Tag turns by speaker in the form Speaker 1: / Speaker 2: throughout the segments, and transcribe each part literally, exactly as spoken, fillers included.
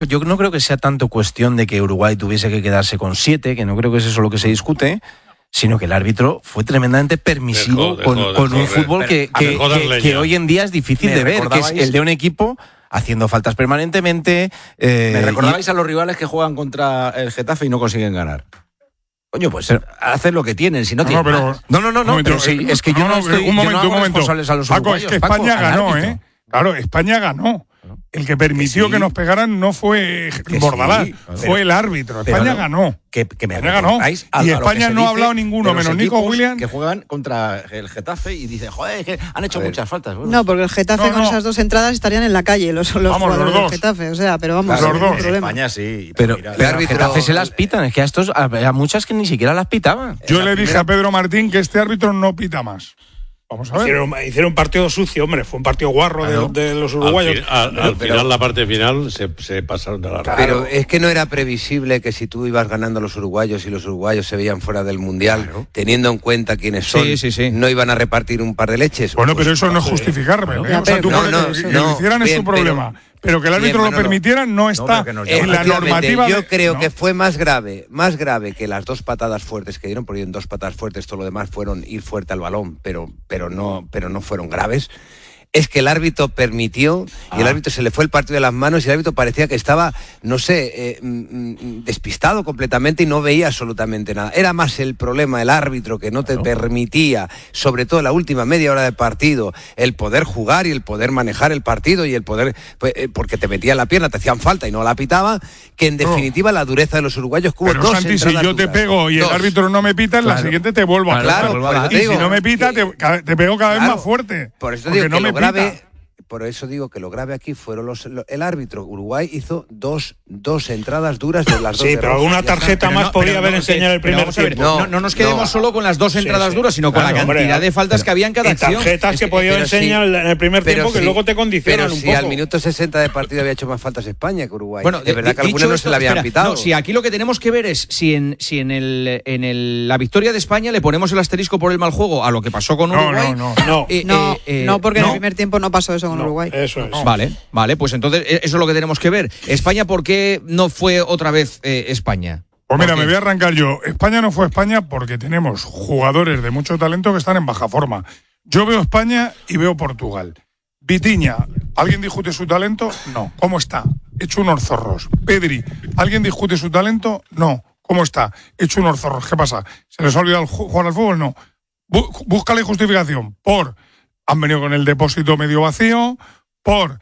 Speaker 1: Yo no creo que sea tanto cuestión de que Uruguay tuviese que quedarse con siete, que no creo que es eso lo que se discute, sino que el árbitro fue tremendamente permisivo
Speaker 2: dejó, dejó,
Speaker 1: con, con
Speaker 2: dejó,
Speaker 1: un fútbol que, que, que, que hoy en día es difícil de ver, que es el de un equipo haciendo faltas permanentemente.
Speaker 3: Eh, ¿Me recordabais y... a los rivales que juegan contra el Getafe y no consiguen ganar? Coño, pues pero, hacen lo que tienen, si no, no tienen
Speaker 1: pero,
Speaker 3: más.
Speaker 1: No, no, no, no, pero sí, es que yo no, no estoy
Speaker 4: un momento,
Speaker 1: yo no
Speaker 4: un momento.
Speaker 1: responsables a los
Speaker 4: Paco,
Speaker 1: uruguayos,
Speaker 4: es que
Speaker 1: Paco,
Speaker 4: España ganó,
Speaker 1: árbitro.
Speaker 4: ¿eh? Claro, España ganó. El que permitió que, sí. que nos pegaran no fue Bordalás, sí, fue pero, el árbitro. España no, ganó.
Speaker 3: Que, que me
Speaker 4: España ganó. A,
Speaker 3: a,
Speaker 4: y
Speaker 3: a
Speaker 4: España no ha hablado ninguno, menos Nico Williams.
Speaker 3: Que juegan contra el Getafe y dicen, joder, es que han hecho muchas faltas. Bueno.
Speaker 5: No, porque el Getafe no, con no. esas dos entradas estarían en la calle, los, los
Speaker 4: vamos,
Speaker 5: jugadores
Speaker 4: los
Speaker 5: del Getafe. O sea, pero vamos,
Speaker 4: claro, los dos.
Speaker 3: En España sí.
Speaker 1: Pero, pero, pero el Getafe se las pitan, es que a estos, a, a muchas que ni siquiera las pitaban.
Speaker 4: Yo
Speaker 3: Esa
Speaker 4: le dije
Speaker 3: primera...
Speaker 4: a Pedro Martín que este árbitro no pita más. Vamos a ver.
Speaker 6: Hicieron, hicieron un partido sucio, hombre, fue un partido guarro
Speaker 2: claro.
Speaker 6: de, de los uruguayos.
Speaker 2: Al, fi, al, al pero, final, la parte final, se, se pasaron de la raya.
Speaker 7: Pero es que no era previsible que si tú ibas ganando a los uruguayos y los uruguayos se veían fuera del Mundial, claro. teniendo en cuenta quiénes son,
Speaker 3: sí, sí, sí.
Speaker 7: no iban a repartir un par de leches.
Speaker 4: Bueno,
Speaker 7: pues,
Speaker 4: pero eso no es justificarme. ¿no? ¿eh? O sea, tú no, no, que, que no, lo hicieran bien, es su problema. Pero, Pero que el árbitro bien, lo permitiera no está no, en la normativa.
Speaker 7: Yo
Speaker 4: de,
Speaker 7: creo
Speaker 4: no.
Speaker 7: que fue más grave, más grave que las dos patadas fuertes que dieron, porque dieron dos patadas fuertes, todo lo demás fueron ir fuerte al balón, pero, pero, no, pero no fueron graves. Es que el árbitro permitió ah. y el árbitro se le fue el partido de las manos y el árbitro parecía que estaba, no sé, eh, despistado completamente y no veía absolutamente nada. Era más el problema el árbitro que no te claro. permitía, sobre todo en la última media hora del partido, el poder jugar y el poder manejar el partido y el poder, pues, eh, porque te metían la pierna, te hacían falta y no la pitaba, que en definitiva no. la dureza de los uruguayos que hubo
Speaker 4: Pero
Speaker 7: dos
Speaker 4: Santi, si yo te
Speaker 7: duras,
Speaker 4: pego y
Speaker 7: dos.
Speaker 4: el árbitro no me pita, en claro. la siguiente te vuelvo a
Speaker 7: claro,
Speaker 4: pegar.
Speaker 7: Claro,
Speaker 4: y si no me pita, te, te pego cada
Speaker 7: claro.
Speaker 4: vez más fuerte.
Speaker 7: Por eso digo
Speaker 4: no
Speaker 7: que
Speaker 4: me
Speaker 7: lo grave,
Speaker 4: pita.
Speaker 7: Por eso digo que lo grave aquí fueron los, lo, el árbitro. Uruguay hizo dos, dos entradas duras de las dos.
Speaker 6: Sí, pero alguna tarjeta más no, podría haber no, enseñado el primer tiempo.
Speaker 3: No, no nos quedemos no, solo con las dos entradas sí, sí. duras, sino con claro, la cantidad hombre, de faltas pero, que había en cada
Speaker 6: y
Speaker 3: acción.
Speaker 6: tarjetas que, que podía enseñar sí, en el primer tiempo sí, que luego te condicionan
Speaker 7: pero
Speaker 6: un
Speaker 7: si
Speaker 6: poco.
Speaker 7: Al minuto sesenta de partido había hecho más faltas España que Uruguay.
Speaker 3: Bueno,
Speaker 7: de verdad
Speaker 3: de,
Speaker 7: que algunas no se le habían
Speaker 3: espera,
Speaker 7: pitado.
Speaker 3: No, si aquí lo que tenemos que ver es si en, si en, el, en el, la victoria de España le ponemos el asterisco por el mal juego a lo que pasó con Uruguay.
Speaker 4: No, no,
Speaker 5: no. Eh, no, eh, no, porque en el primer tiempo no pasó eso con Uruguay.
Speaker 6: Eso es.
Speaker 3: Vale, vale, pues entonces eso es lo que tenemos que ver. España, ¿por qué no fue otra vez eh, España?
Speaker 4: Pues mira, me voy a arrancar yo. España no fue España porque tenemos jugadores de mucho talento que están en baja forma. Yo veo España y veo Portugal. Vitiña, ¿alguien discute su talento? No. ¿Cómo está? Hecho unos zorros. Pedri, ¿alguien discute su talento? No. ¿Cómo está? Hecho unos zorros. ¿Qué pasa? ¿Se les ha olvidado jugar al fútbol? No. Búscale justificación. Por, han venido con el depósito medio vacío, por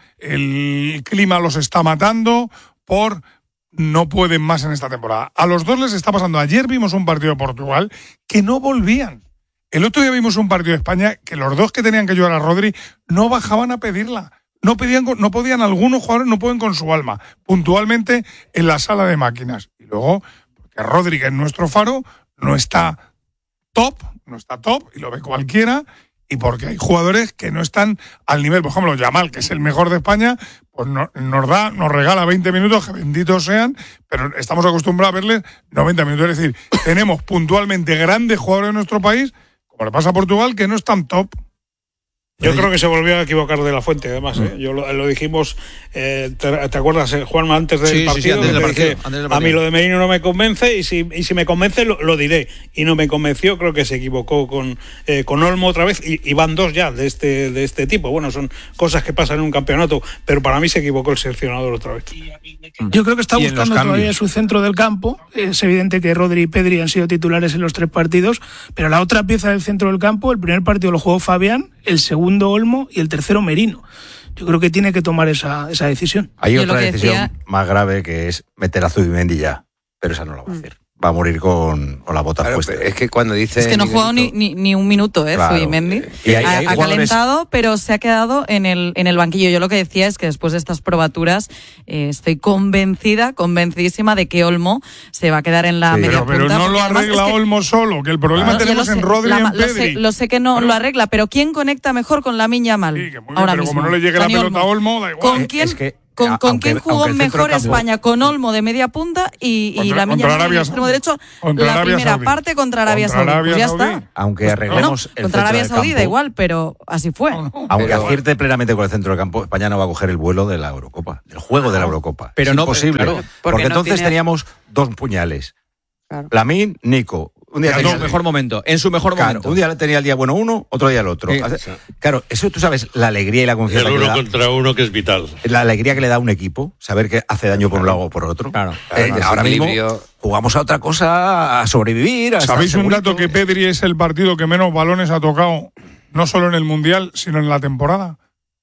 Speaker 4: el clima los está matando, por no pueden más en esta temporada. A los dos les está pasando. Ayer vimos un partido de Portugal que no volvían. El otro día vimos un partido de España que los dos que tenían que ayudar a Rodri no bajaban a pedirla. No, pedían, no podían, algunos jugadores no pueden con su alma, puntualmente en la sala de máquinas. Y luego, porque Rodri, que es nuestro faro, no está top, no está top, y lo ve cualquiera, y porque hay jugadores que no están al nivel. Por ejemplo, Yamal, que es el mejor de España, pues no, nos da, nos regala veinte minutos, que benditos sean, pero estamos acostumbrados a verles noventa minutos. Es decir, tenemos puntualmente grandes jugadores en nuestro país, como le pasa a Portugal, que no están top.
Speaker 6: Yo creo que se volvió a equivocar de la Fuente, además. ¿eh? Yo lo, lo dijimos, eh, te, ¿te acuerdas, Juanma, antes del
Speaker 3: sí,
Speaker 6: partido?
Speaker 3: Sí, sí, antes del partido,
Speaker 6: dije,
Speaker 3: antes del partido.
Speaker 6: A mí lo de Merino no me convence y si, y si me convence lo, lo diré. Y no me convenció, creo que se equivocó con, eh, con Olmo otra vez y, y van dos ya de este, de este tipo. Bueno, son cosas que pasan en un campeonato, pero para mí se equivocó el seleccionador otra vez.
Speaker 8: Yo creo que está buscando todavía su centro del campo. Es evidente que Rodri y Pedri han sido titulares en los tres partidos, pero la otra pieza del centro del campo, el primer partido lo jugó Fabián, el segundo Olmo y el tercero Merino. Yo creo que tiene que tomar esa, esa decisión.
Speaker 9: Hay
Speaker 10: Yo
Speaker 9: otra decisión
Speaker 10: decía...
Speaker 9: más grave que es meter a Zubimendi ya, pero esa no la va a hacer. Va a morir con, con las botas
Speaker 7: claro,
Speaker 9: puestas.
Speaker 7: Es que cuando dice...
Speaker 10: Es que no jugó ni, ni, ni un minuto, ¿eh?
Speaker 9: Claro.
Speaker 10: Zubimendi.
Speaker 9: Y hay,
Speaker 10: ha,
Speaker 9: hay
Speaker 10: ha
Speaker 9: jugadores...
Speaker 10: calentado, pero se ha quedado en el, en el banquillo. Yo lo que decía es que después de estas probaturas eh, estoy convencida, convencidísima de que Olmo se va a quedar en la
Speaker 4: sí,
Speaker 10: media
Speaker 4: pero,
Speaker 10: punta.
Speaker 4: pero no lo arregla es que... Olmo solo, que el problema ah, tenemos
Speaker 10: sé,
Speaker 4: en Rodri
Speaker 10: la,
Speaker 4: y en Pedri.
Speaker 10: Lo sé, lo sé que no
Speaker 4: claro.
Speaker 10: lo arregla, pero ¿quién conecta mejor con Lamine Yamal?
Speaker 4: Sí, que muy bien,
Speaker 10: ahora
Speaker 4: pero
Speaker 10: mismo.
Speaker 4: como no le llegue la
Speaker 10: Dani
Speaker 4: pelota
Speaker 10: Olmo.
Speaker 4: a Olmo, da igual.
Speaker 10: ¿Con quién?
Speaker 9: Es que
Speaker 10: ¿Con, con
Speaker 9: aunque,
Speaker 10: quién jugó mejor España? Con Olmo de media punta y, y la Miña en el extremo derecho. La
Speaker 4: Arabia
Speaker 10: primera
Speaker 4: Saudí.
Speaker 10: parte contra Arabia
Speaker 4: Contra
Speaker 10: Saudí.
Speaker 4: Arabia
Speaker 10: Pues ya
Speaker 4: Saudí.
Speaker 10: está.
Speaker 9: Aunque arreglemos
Speaker 10: Bueno,
Speaker 9: el
Speaker 10: contra Arabia
Speaker 9: centro del
Speaker 10: Saudí da
Speaker 9: campo,
Speaker 10: igual, pero así fue.
Speaker 9: aunque
Speaker 7: Pero-
Speaker 9: acierte plenamente con el centro del campo, España no va a coger el vuelo de la Eurocopa, del juego de la Eurocopa.
Speaker 3: Pero
Speaker 9: es
Speaker 3: no,
Speaker 9: imposible.
Speaker 3: claro,
Speaker 9: porque
Speaker 5: porque no
Speaker 9: entonces
Speaker 5: tiene-
Speaker 9: teníamos dos puñales.
Speaker 5: Claro.
Speaker 9: Lamine, Nico. Un día
Speaker 3: En
Speaker 9: tenía
Speaker 3: su mejor momento. En su mejor
Speaker 9: Claro,
Speaker 3: momento.
Speaker 9: un día tenía el día bueno uno, otro día el otro.
Speaker 3: Sí.
Speaker 9: Hace- Claro, eso tú sabes, la alegría y la confianza
Speaker 2: El
Speaker 9: que le
Speaker 2: uno
Speaker 9: da,
Speaker 2: contra uno que es vital.
Speaker 9: la alegría que le da a un equipo, saber que hace daño por un lado o por otro.
Speaker 3: Claro.
Speaker 9: Eh,
Speaker 7: Claro,
Speaker 9: ahora
Speaker 7: ese
Speaker 9: mismo
Speaker 7: equilibrio.
Speaker 9: jugamos a otra cosa, a sobrevivir. A
Speaker 4: ¿Sabéis
Speaker 9: estar
Speaker 4: un dato
Speaker 9: segurito?
Speaker 4: que Pedri es el partido que menos balones ha tocado, no solo en el Mundial, sino en la temporada?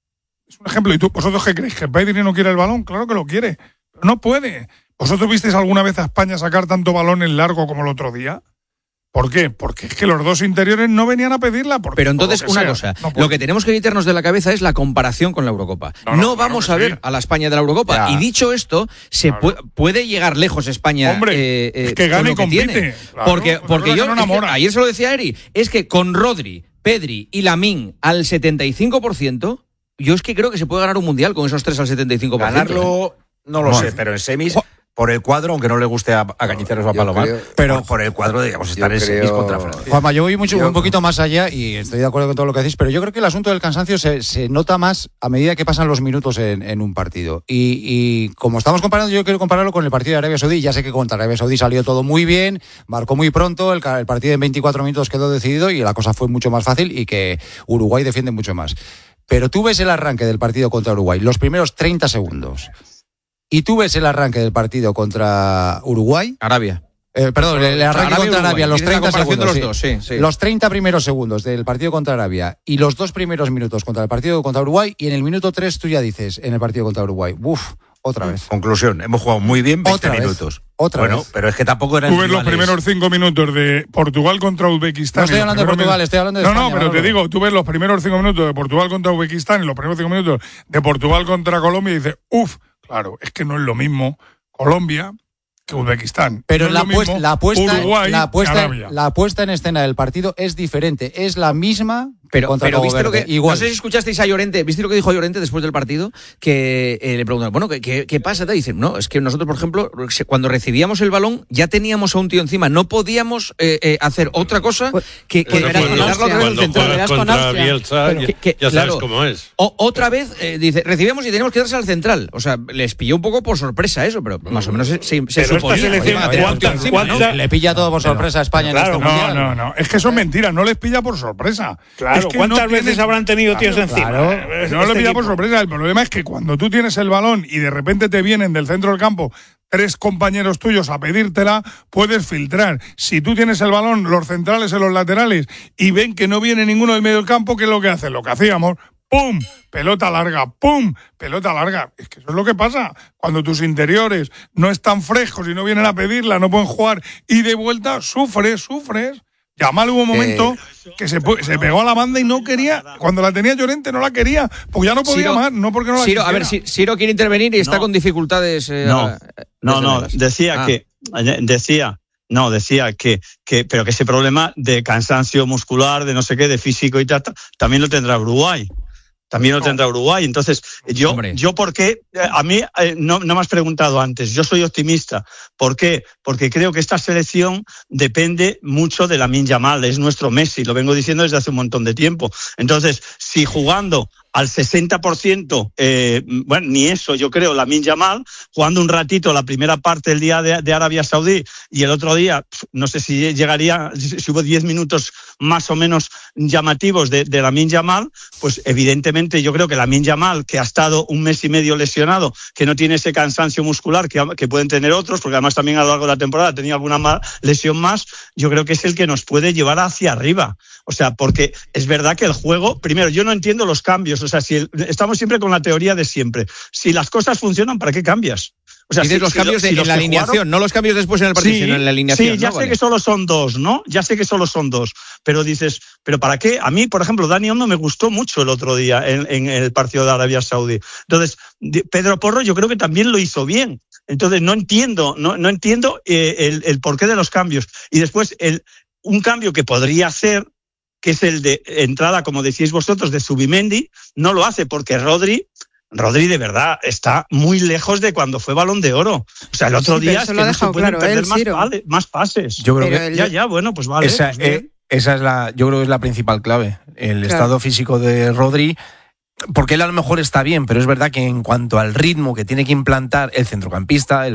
Speaker 4: Es un ejemplo. ¿Y tú, vosotros qué creéis? ¿Que Pedri no quiere el balón? Claro que lo quiere, pero no puede. ¿Vosotros visteis alguna vez a España sacar tanto balón en largo como el otro día? ¿Por qué? Porque es que los dos interiores no venían a pedirla. Porque,
Speaker 3: Pero entonces,
Speaker 4: por lo que
Speaker 3: una
Speaker 4: sea,
Speaker 3: cosa,
Speaker 4: no puede.
Speaker 3: lo que tenemos que quitarnos de la cabeza es la comparación con la Eurocopa.
Speaker 4: No,
Speaker 3: No,
Speaker 4: no, claro
Speaker 3: vamos
Speaker 4: que
Speaker 3: a ver
Speaker 4: sí.
Speaker 3: a la España de la Eurocopa.
Speaker 9: Ya.
Speaker 3: Y dicho esto, se
Speaker 4: Claro.
Speaker 3: puede, puede llegar lejos España.
Speaker 4: Hombre,
Speaker 3: eh, eh,
Speaker 4: es que
Speaker 3: con
Speaker 4: gana
Speaker 3: lo
Speaker 4: y compite.
Speaker 3: tiene.
Speaker 4: Claro,
Speaker 3: porque
Speaker 4: es
Speaker 3: porque
Speaker 4: verdad
Speaker 3: yo,
Speaker 4: que no
Speaker 3: es que
Speaker 4: enamora.
Speaker 3: ayer se lo decía Eri, es que con Rodri, Pedri y Lamine al setenta y cinco por ciento, yo es que creo que se puede ganar un mundial con esos tres al setenta y cinco por ciento.
Speaker 9: Ganarlo, no lo
Speaker 3: Bueno.
Speaker 9: sé, pero en semis, por el cuadro, aunque no le guste a, a Cañiceros o a
Speaker 7: Yo
Speaker 9: Palomar,
Speaker 7: creo-
Speaker 9: pero por el cuadro, digamos, estar
Speaker 7: Yo
Speaker 9: en semis
Speaker 7: creo-
Speaker 9: contra Francia.
Speaker 11: Juanma, yo voy mucho,
Speaker 7: Yo-
Speaker 11: un poquito más allá y estoy de acuerdo con todo lo que decís, pero yo creo que el asunto del cansancio se, se nota más a medida que pasan los minutos en, en un partido. Y, y como estamos comparando, yo quiero compararlo con el partido de Arabia Saudí. Ya sé que contra Arabia Saudí salió todo muy bien, marcó muy pronto, el, ca- el partido en veinticuatro minutos quedó decidido y la cosa fue mucho más fácil y que Uruguay defiende mucho más. Pero tú ves el arranque del partido contra Uruguay, los primeros treinta segundos, y tú ves el arranque del partido contra Uruguay.
Speaker 3: Arabia.
Speaker 11: Eh, perdón, el arranque
Speaker 3: Arabia y
Speaker 11: contra
Speaker 3: Uruguay.
Speaker 11: Arabia, los
Speaker 3: Tienes la
Speaker 11: treinta
Speaker 3: comparación de
Speaker 11: segundos.
Speaker 3: los dos, sí, sí.
Speaker 11: Los treinta primeros segundos del partido contra Arabia y los dos primeros minutos contra el partido contra Uruguay, y en el minuto tres tú ya dices, en el partido contra Uruguay, uf, otra vez.
Speaker 9: Conclusión, hemos jugado muy bien veinte
Speaker 11: Otra vez.
Speaker 9: minutos.
Speaker 11: Otra
Speaker 9: bueno,
Speaker 11: vez.
Speaker 9: pero es que tampoco eran
Speaker 4: Tú ves los
Speaker 9: rivales.
Speaker 4: primeros cinco minutos de Portugal contra Uzbekistán.
Speaker 11: No estoy
Speaker 4: y los
Speaker 11: hablando de
Speaker 4: primeros
Speaker 11: Portugal,
Speaker 4: minutos-
Speaker 11: estoy hablando de
Speaker 4: No,
Speaker 11: España,
Speaker 4: no, pero te
Speaker 11: Manolo.
Speaker 4: digo, tú ves los primeros cinco minutos de Portugal contra Uzbekistán y los primeros cinco minutos de Portugal contra Colombia y dices, uff, claro, es que no es lo mismo Colombia que Uzbekistán.
Speaker 11: Pero
Speaker 4: No es
Speaker 11: la,
Speaker 4: lo mismo
Speaker 11: pues- la, puesta,
Speaker 4: Uruguay
Speaker 11: la,
Speaker 4: que
Speaker 11: puesta,
Speaker 4: Arabia.
Speaker 11: la puesta en escena del partido es diferente, es la misma que
Speaker 3: Pero,
Speaker 11: contra
Speaker 3: pero
Speaker 11: Cabo
Speaker 3: viste lo que.
Speaker 11: Verde. Igual.
Speaker 3: No sé si escuchasteis a Llorente, ¿viste lo que dijo Llorente después del partido? Que eh, le preguntaron, bueno, ¿qué, qué, qué pasa? Te dicen, no, es que nosotros, por ejemplo, se- cuando recibíamos el balón, ya teníamos a un tío encima. No podíamos eh, eh, hacer otra cosa que, que,
Speaker 2: Bueno,
Speaker 3: que
Speaker 2: cuando,
Speaker 3: darlo otra vez al
Speaker 2: cuando
Speaker 3: central.
Speaker 2: juegas
Speaker 5: con
Speaker 2: contra
Speaker 5: Austria.
Speaker 2: Bielsa,
Speaker 3: Pero
Speaker 2: ya,
Speaker 3: que- que-
Speaker 2: ya sabes
Speaker 3: claro.
Speaker 2: cómo es.
Speaker 3: O- otra vez, eh, dice, recibimos y tenemos que darse al central. O sea, les pilló un poco por sorpresa eso, pero más o menos se, se, se
Speaker 6: Pero esta
Speaker 3: suponía.
Speaker 6: selección,
Speaker 3: Oye, va a tener
Speaker 6: ¿cuánta-
Speaker 3: encima,
Speaker 6: cuánta-
Speaker 3: ¿no?
Speaker 11: Le pilla todo por sorpresa a España
Speaker 6: Claro,
Speaker 11: en este
Speaker 4: No,
Speaker 11: mundial.
Speaker 4: no, no. Es que eso es mentira, no les pilla por sorpresa.
Speaker 6: Claro,
Speaker 4: Es que
Speaker 6: ¿cuántas
Speaker 4: no
Speaker 6: veces
Speaker 4: tienes-
Speaker 6: habrán tenido tíos encima?
Speaker 11: claro.
Speaker 6: Eh,
Speaker 4: No
Speaker 6: este
Speaker 4: le pilla por
Speaker 6: equipo.
Speaker 4: sorpresa. El problema es que cuando tú tienes el balón y de repente te vienen del centro del campo tres compañeros tuyos a pedírtela, puedes filtrar. Si tú tienes el balón, los centrales en los laterales, y ven que no viene ninguno del medio del campo, ¿qué es lo que hacen? Lo que hacíamos, ¡pum! Pelota larga, ¡pum! Pelota larga. Es que eso es lo que pasa. Cuando tus interiores no están frescos y no vienen a pedirla, no pueden jugar, y de vuelta sufres, sufres. Yamal hubo un momento que se, pu- se pegó a la banda y no quería, cuando la tenía Llorente no la quería, porque ya no podía
Speaker 3: Ciro-
Speaker 4: más, no porque no la
Speaker 3: Ciro, a
Speaker 4: quisiera.
Speaker 3: ver, si Ciro quiere intervenir y está
Speaker 12: No.
Speaker 3: con dificultades. eh,
Speaker 12: No,
Speaker 3: a-
Speaker 12: No,
Speaker 3: desde
Speaker 12: no,
Speaker 3: Vegas.
Speaker 12: decía
Speaker 3: Ah.
Speaker 12: que, decía, no, decía que, que, pero que ese problema de cansancio muscular, de no sé qué, de físico y tal, también lo tendrá Uruguay. También lo tendrá Uruguay. Entonces, yo,
Speaker 3: Hombre.
Speaker 12: yo ¿por qué? Eh, A mí eh, no, no me has preguntado antes. Yo soy optimista. ¿Por qué? Porque creo que esta selección depende mucho de Lamine Yamal. Es nuestro Messi. Lo vengo diciendo desde hace un montón de tiempo. Entonces, si jugando al sesenta por ciento, eh, bueno, ni eso, yo creo, Lamine Yamal, jugando un ratito la primera parte del día de, de Arabia Saudí y el otro día, pf, no sé si llegaría, si si hubo diez minutos más o menos llamativos de, de Lamine Yamal, pues evidentemente yo creo que Lamine Yamal, que ha estado un mes y medio lesionado, que no tiene ese cansancio muscular que, que pueden tener otros, porque además también a lo largo de la temporada tenía alguna ma- lesión más, yo creo que es el que nos puede llevar hacia arriba. O sea, porque es verdad que el juego, primero, yo no entiendo los cambios. O sea, si el- estamos siempre con la teoría de siempre. Si las cosas funcionan, ¿para qué cambias? O sea,
Speaker 3: Dices
Speaker 12: si-
Speaker 3: los
Speaker 12: si
Speaker 3: cambios
Speaker 12: lo-
Speaker 3: de-
Speaker 12: si
Speaker 3: en
Speaker 12: los
Speaker 3: la
Speaker 12: que
Speaker 3: alineación,
Speaker 12: jugaron-
Speaker 3: no los cambios después en el partido,
Speaker 12: Sí,
Speaker 3: sino en la alineación.
Speaker 12: sí, ya
Speaker 3: ¿no?
Speaker 12: sé
Speaker 3: Vale.
Speaker 12: que solo son dos, ¿no? Ya sé que solo son dos. Pero dices, ¿pero para qué? A mí, por ejemplo, Dani Olmo me gustó mucho el otro día en, en el partido de Arabia Saudí. Entonces, de- Pedro Porro yo creo que también lo hizo bien. Entonces, no entiendo, no, no entiendo eh, el, el porqué de los cambios. Y después, el, un cambio que podría hacer, que es el de entrada, como decíais vosotros, de Zubimendi, no lo hace porque Rodri Rodri de verdad está muy lejos de cuando fue Balón de Oro. O sea, el otro
Speaker 5: sí,
Speaker 12: día es que no se pueden
Speaker 5: claro,
Speaker 12: perder
Speaker 5: él,
Speaker 12: más,
Speaker 5: Ciro.
Speaker 12: vale, más pases.
Speaker 1: Yo creo
Speaker 5: Pero
Speaker 1: que
Speaker 5: el-
Speaker 12: Ya, ya, bueno, pues vale.
Speaker 1: esa,
Speaker 12: pues bien.
Speaker 1: eh, esa es la, yo creo que es la principal clave. El
Speaker 5: Claro.
Speaker 1: estado físico de Rodri, porque él a lo mejor está bien, pero es verdad que en cuanto al ritmo que tiene que implantar el centrocampista, el